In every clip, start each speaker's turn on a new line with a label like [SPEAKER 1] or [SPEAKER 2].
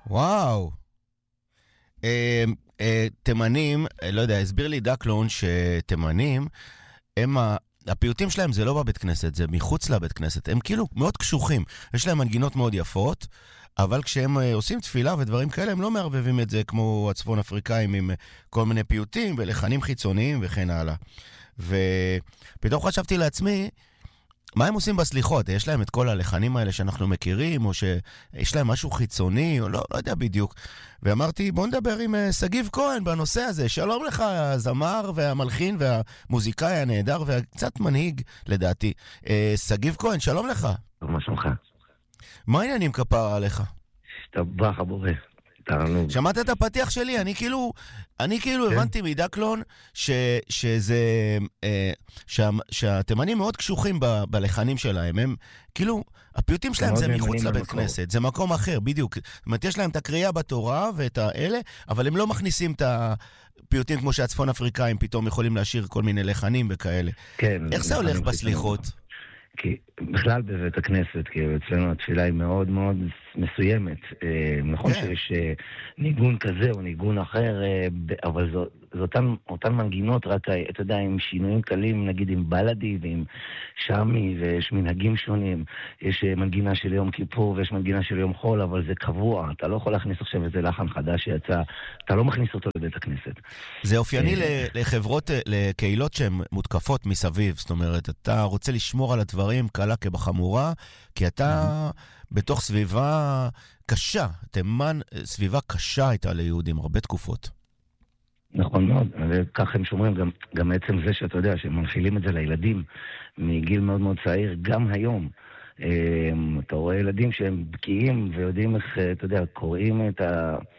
[SPEAKER 1] וואו. תימנים, לא יודע, הסביר לי דקלון שתימנים, הפיוטים שלהם זה לא בבית כנסת, זה מחוץ לבית כנסת. הם כאילו מאוד קשוחים. יש להם מנגינות מאוד יפות, אבל כשהם עושים תפילה ודברים כאלה, הם לא מערבבים את זה כמו הצפון אפריקאים עם כל מיני פיוטים ולחנים חיצוניים וכן הלאה. ופתאום חשבתי לעצמי, מה הם עושים בסליחות? יש להם את כל הלחנים האלה שאנחנו מכירים, או שיש להם משהו חיצוני, או לא יודע בדיוק. ואמרתי, בוא נדבר עם סגיב כהן בנושא הזה. שלום לך, הזמר והמלחין והמוזיקאי הנהדר, וקצת מנהיג לדעתי. סגיב כהן, שלום לך.
[SPEAKER 2] מה שלומך?
[SPEAKER 1] מה העניינים כפרה עליך?
[SPEAKER 2] השתבח הבורא.
[SPEAKER 1] שמעת את הפתיח שלי? אני כאילו הבנתי מדקלון שזה שהתימנים מאוד קשוחים בלחנים שלהם. הם כאילו, הפיוטים שלהם זה מחוץ לבית כנסת, זה מקום אחר, בדיוק. זאת אומרת, יש להם את הקריאה בתורה ואת האלה, אבל הם לא מכניסים את הפיוטים כמו שהצפון אפריקאים פתאום יכולים להשאיר כל מיני לחנים וכאלה. איך זה הולך בסליחות?
[SPEAKER 2] כי בכלל בבית הכנסת, כי אצלנו התפילה היא מאוד מאוד מסוימת. נכון שיש ניגון כזה או ניגון אחר, אבל זה אותן מנגינות, רק, אתה יודע, עם שינויים קלים, נגיד עם בלדי ועם שמי, ויש מנהגים שונים. יש מנגינה של יום כיפור ויש מנגינה של יום חול, אבל זה קבוע. אתה לא יכול להכניס עכשיו איזה לחן חדש שיצא, אתה לא מכניס אותו לבית הכנסת.
[SPEAKER 1] זה אופייני לחברות, לקהילות שהן מותקפות מסביב. זאת אומרת, אתה רוצה לשמור על הדברים קלה כבחמורה, כי אתה בתוך סביבה קשה. תימן, סביבה קשה הייתה ליהודים, הרבה תקופות.
[SPEAKER 2] נכון מאוד, וכך הם שומרים גם עצם זה שאתה יודע, שהם מנחילים את זה לילדים מגיל מאוד מאוד צעיר, גם היום. אתה רואה ילדים שהם בקיאים ויודעים איך, אתה יודע, קוראים את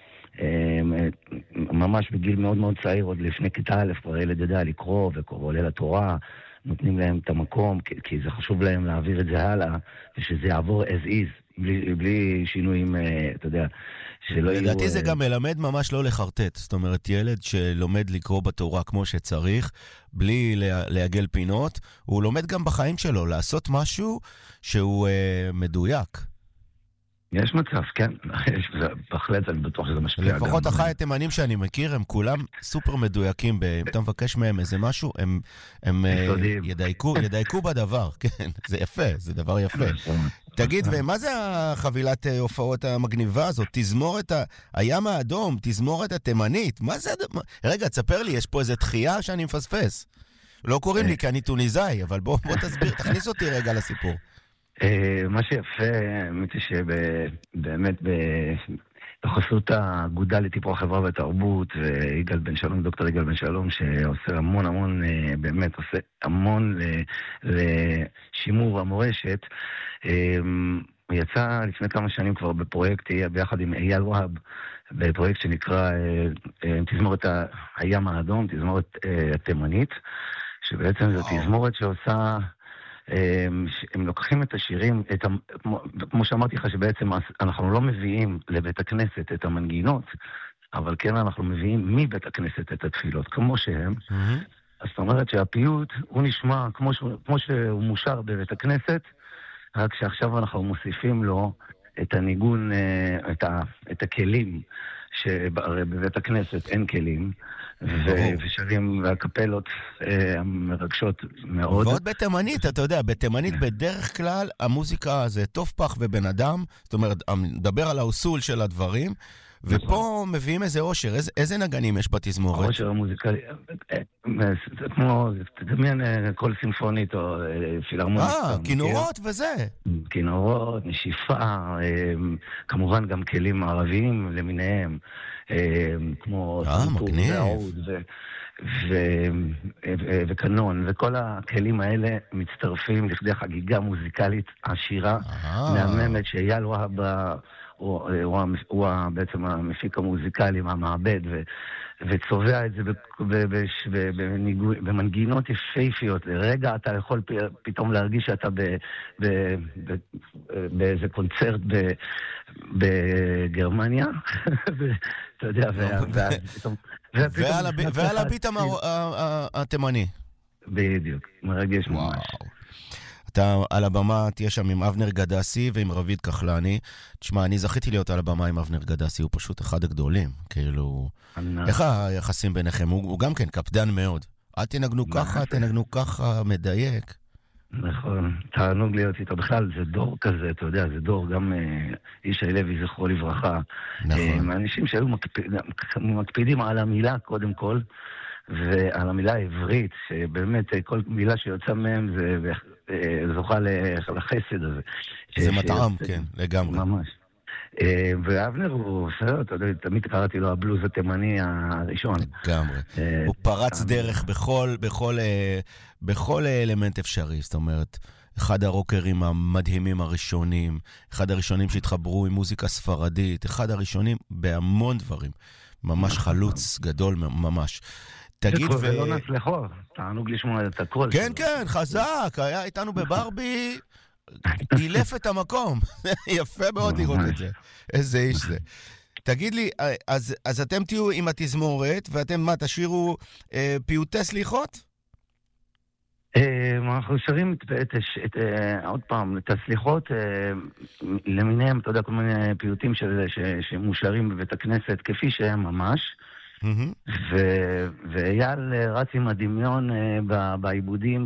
[SPEAKER 2] ממש בגיל מאוד מאוד צעיר, עוד לפני כיתה א', כבר ילד יודע לקרוא ועולה לתורה, נותנים להם את המקום, כי זה חשוב להם להעביר את זה הלאה, ושזה יעבור as is, בלי שינויים, אתה יודע, שלא יהיו...
[SPEAKER 1] לדעתי זה גם מלמד ממש לא לחרטט, זאת אומרת, ילד שלומד לקרוא בתורה כמו שצריך, בלי להגל פינות, הוא לומד גם בחיים שלו, לעשות משהו שהוא מדויק.
[SPEAKER 2] יש מצב, כן. בהחלט, אני בטוח שזה משפיע.
[SPEAKER 1] לפחות אחי התימנים שאני מכיר, הם כולם סופר מדויקים. אם אתה מבקש מהם איזה משהו, הם ידייקו בדבר. כן, זה יפה, זה דבר יפה. תגיד, ומה זה החבילת הופעות המגניבה הזאת? תזמורת הים האדום, תזמורת התימנית. מה זה? רגע, תספר לי, יש פה איזה דחייה שאני מפספס. לא קוראים לי כי אני טוניסאי, אבל בוא תסביר, תכניס אותי רגע לסיפור.
[SPEAKER 2] מה שיפה, האמת היא שבאמת בחסות האגודה לטיפוח החברה והתרבות, ויגאל בן שלום, דוקטור יגאל בן שלום, שעושה המון, באמת עושה המון לשימור המורשת, יצא לפני כמה שנים כבר בפרויקט ביחד עם אייל והב, בפרויקט שנקרא תזמורת הים האדום, תזמורת התימנית, שבעצם זו תזמורת שעושה... הם לוקחים את השירים, כמו שאמרתי לך שבעצם אנחנו לא מביאים לבית הכנסת את המנגינות, אבל כן אנחנו מביאים מבית הכנסת את התפילות, כמו שהם. אז זאת אומרת שהפיוט הוא נשמע כמו שהוא מושר בבית הכנסת, רק שעכשיו אנחנו מוסיפים לו את הניגון, את הכלים, שבבית הכנסת אין כלים, ושרים והקפלות המרגשות מאוד.
[SPEAKER 1] ועוד בתימנית, אתה יודע, בתימנית בדרך כלל המוזיקה זה טוב פח ובן אדם, זאת אומרת, מדבר על האוסול של הדברים, ופה מביאים איזה אושר, איזה נגנים יש בתזמורת?
[SPEAKER 2] האושר המוזיקלי, כמו, תדמיין כל סימפונית או פילהרמונית.
[SPEAKER 1] כינורות וזה.
[SPEAKER 2] כינורות, נשיפה, כמובן גם כלים ערביים למיניהם, כמו
[SPEAKER 1] מגניב.
[SPEAKER 2] וקנון, וכל הכלים האלה מצטרפים לכדי חגיגה מוזיקלית עשירה, מהממת שאייל הוא בעצם המפיק המוזיקלי, המעבד, וצובע את זה במנגינות יפהפיות. לרגע אתה יכול פתאום להרגיש שאתה באיזה קונצרט בגרמניה, אתה יודע,
[SPEAKER 1] ועל הביט התימני.
[SPEAKER 2] בדיוק, מרגש ממש.
[SPEAKER 1] אתה על הבמה תהיה שם עם אבנר גדסי ועם רביד כחלני. תשמע, אני זכיתי להיות על הבמה עם אבנר גדסי, הוא פשוט אחד הגדולים. כאילו, איך היחסים ביניכם? הוא גם כן קפדן מאוד. אל תנגנו ככה, תנגנו ככה, מדייק.
[SPEAKER 2] נכון, תענוג להיות איתו. בכלל, זה דור כזה, אתה יודע, זה דור גם איש לוי, זכרו לברכה.
[SPEAKER 1] נכון.
[SPEAKER 2] אנשים שהיו מקפידים על המילה קודם כל, ועל המילה העברית, שבאמת כל מילה שיוצא מהם זה זוכה לחסד הזה.
[SPEAKER 1] זה מטעם, כן, לגמרי.
[SPEAKER 2] ממש. ואבנר הוא, אתה יודע, תמיד קראתי לו הבלוז התימני הראשון.
[SPEAKER 1] לגמרי. הוא פרץ דרך בכל אלמנט אפשרי, זאת אומרת, אחד הרוקרים המדהימים הראשונים, אחד הראשונים שהתחברו עם מוזיקה ספרדית, אחד הראשונים בהמון דברים. ממש חלוץ גדול, ממש. תגיד
[SPEAKER 2] ולא נצלחו, תענוג לשמוע את הכל.
[SPEAKER 1] כן, כן, חזק, היה איתנו בברבי, אילף את המקום. יפה מאוד לראות את זה. איזה איש זה. תגיד לי, אז אתם תהיו עם התזמורת, ואתם מה, תשאירו פיוטי סליחות?
[SPEAKER 2] אנחנו שרים עוד פעם, את הסליחות למיניהם, אתה יודע, כל מיני פיוטים שמושרים בבית הכנסת, כפי שהם ממש. ואייל רץ עם הדמיון בעיבודים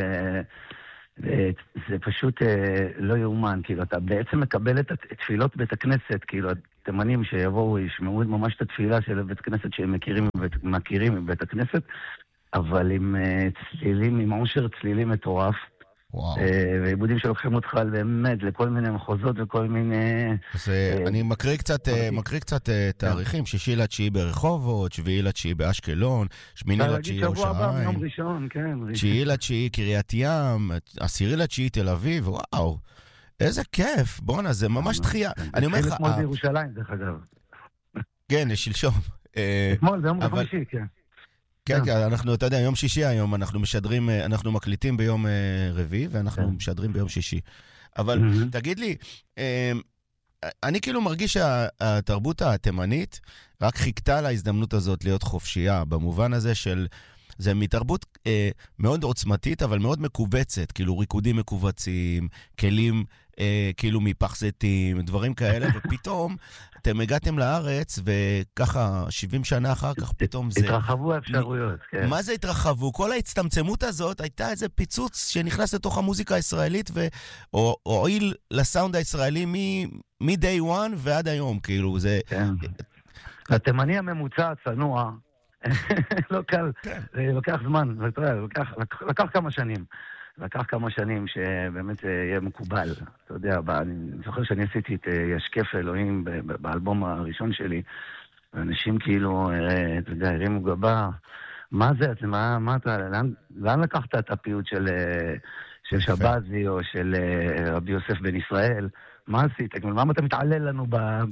[SPEAKER 2] זה פשוט לא יאומן, כאילו אתה בעצם מקבל את תפילות בית הכנסת, כאילו התימנים שיבואו ישמעו ממש את התפילה של בית הכנסת שהם מכירים מבית הכנסת, אבל עם צלילים, עם עושר צלילים מטורף. ועיבודים שלוקחים אותך באמת לכל מיני מחוזות וכל מיני...
[SPEAKER 1] אני מקריא קצת תאריכים, 6-9 ברחובות, 7-9 באשקלון, 8-9 ראש העין, 9-9 קריית ים, 10-9 תל אביב, וואו, איזה כיף, בונה, זה ממש דחייה. אני אומר לך...
[SPEAKER 2] אתמול בירושלים, דרך אגב.
[SPEAKER 1] כן, שלשום.
[SPEAKER 2] אתמול, זה יום חמישי, כן.
[SPEAKER 1] כן, כן, אנחנו, אתה יודע, יום שישי היום, אנחנו משדרים, אנחנו מקליטים ביום רביעי, ואנחנו משדרים ביום שישי. אבל תגיד לי, אני כאילו מרגיש שהתרבות התימנית רק חיכתה להזדמנות הזאת להיות חופשייה, במובן הזה של, זה מתרבות מאוד עוצמתית, אבל מאוד מקובצת, כאילו ריקודים מקובצים, כלים כאילו מפח זיתים, דברים כאלה, ופתאום אתם הגעתם לארץ, וככה 70 שנה אחר כך פתאום זה...
[SPEAKER 2] התרחבו האפשרויות, כן.
[SPEAKER 1] מה זה התרחבו? כל ההצטמצמות הזאת הייתה איזה פיצוץ שנכנס לתוך המוזיקה הישראלית, והועיל לסאונד הישראלי מ-day one ועד היום, כאילו זה...
[SPEAKER 2] כן. התימני הממוצע הצנוע, לא קל, לוקח זמן, לקח כמה שנים. לקח כמה שנים שבאמת יהיה מקובל. אתה יודע, אני זוכר שאני עשיתי את ישקף אלוהים באלבום הראשון שלי, ואנשים כאילו, אתה יודע, הרימו גבה. מה זה? מה אתה, לאן לקחת את הפיוט של שבזי או של רבי יוסף בן ישראל? מה עשית? למה אתה מתעלל לנו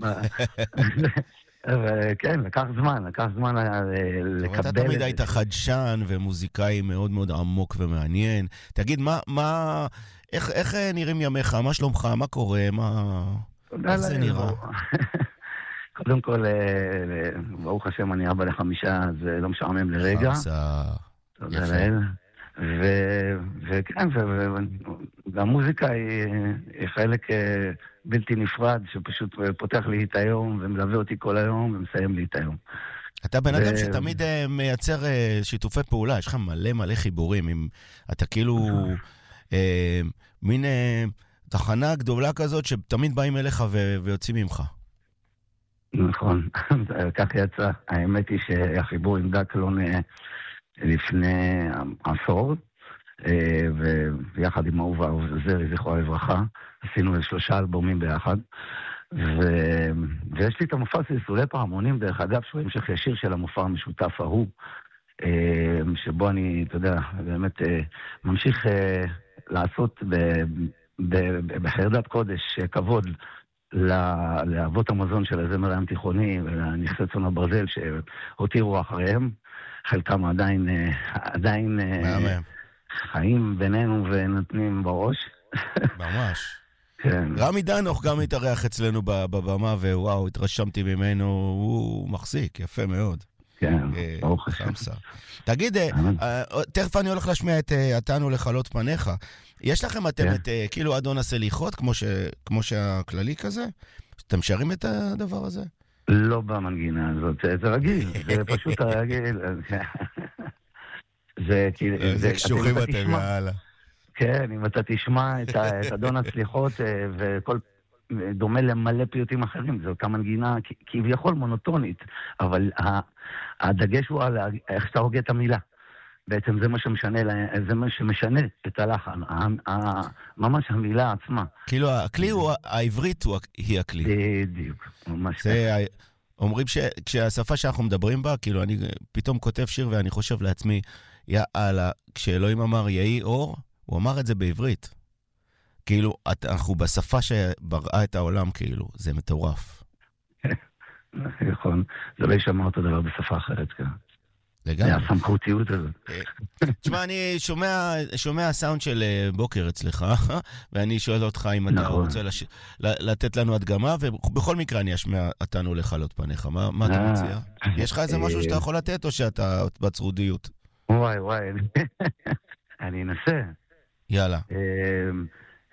[SPEAKER 2] כן, לקח זמן לקבל...
[SPEAKER 1] אתה תמיד היית חדשן ומוזיקאי מאוד מאוד עמוק ומעניין. תגיד, איך נראים ימיך? מה שלומך? מה קורה? איך זה נראה?
[SPEAKER 2] קודם כל, ברוך השם, אני אבא ל5, אז לא משעמם לרגע. תודה לאל. וכן, והמוזיקה היא חלק בלתי נפרד, שפשוט פותח לי את היום, ומלווה אותי כל היום, ומסיים לי את היום.
[SPEAKER 1] אתה בן אדם שתמיד מייצר שיתופי פעולה, יש לך מלא חיבורים, אתה כאילו מין תחנה גדולה כזאת, שתמיד באים אליך ויוצאים ממך.
[SPEAKER 2] נכון, כך יצא. האמת היא שהחיבור עם דקלון לפני עשור, ויחד עם אהובה זרי, זכרו לברכה, עשינו 3 אלבומים ביחד, ויש לי את המופע של סולי פעמונים, דרך אגב, שהוא המשך ישיר של המופע המשותף ההוא, שבו אני, אתה יודע, באמת ממשיך לעשות בחרדת קודש כבוד לאבות המזון של הזמר הים תיכוני, ולנכסי צאן הברזל שהותירו אחריהם, חלקם עדיין חיים בינינו ונותנים בראש.
[SPEAKER 1] ממש.
[SPEAKER 2] כן.
[SPEAKER 1] רמי דנוך גם התארח אצלנו בבמה, ווואו, התרשמתי ממנו, הוא מחזיק, יפה מאוד.
[SPEAKER 2] כן, ברוך השם.
[SPEAKER 1] חמסה. תגיד, תכף אני הולך להשמיע את "עתנו לכלות פניך". יש לכם אתם את כאילו אדון הסליחות, כמו שהכללי כזה? אתם שרים את הדבר הזה?
[SPEAKER 2] לא במנגינה הזאת, זה רגיל, זה פשוט רגיל.
[SPEAKER 1] זה קשורים אתם, יאללה.
[SPEAKER 2] כן, אם אתה תשמע את אדון הסליחות וכל דומה למלא פיוטים אחרים, זו אותה מנגינה כביכול מונוטונית, אבל הדגש הוא על איך שאתה הוגה את המילה. בעצם זה מה שמשנה את הלחן, ממש המילה עצמה.
[SPEAKER 1] כאילו, הכלי הוא, העברית היא הכלי.
[SPEAKER 2] בדיוק, ממש.
[SPEAKER 1] אומרים שכשהשפה שאנחנו מדברים בה, כאילו, אני פתאום כותב שיר ואני חושב לעצמי, יאללה, כשאלוהים אמר יהי אור, הוא אמר את זה בעברית. כאילו, אנחנו בשפה שבראה את העולם, כאילו, זה מטורף.
[SPEAKER 2] נכון, זה לא יישמע אותו דבר בשפה אחרת, כן.
[SPEAKER 1] לגמרי.
[SPEAKER 2] זה הסמכותיות הזאת.
[SPEAKER 1] תשמע, אני שומע סאונד של בוקר אצלך, ואני שואל אותך אם אתה רוצה לתת לנו הדגמה, ובכל מקרה אני אשמע "עתנו לכלות פניך". מה אתה מציע? יש לך איזה משהו שאתה יכול לתת, או שאתה בצרודיות?
[SPEAKER 2] וואי, אני אנסה.
[SPEAKER 1] יאללה.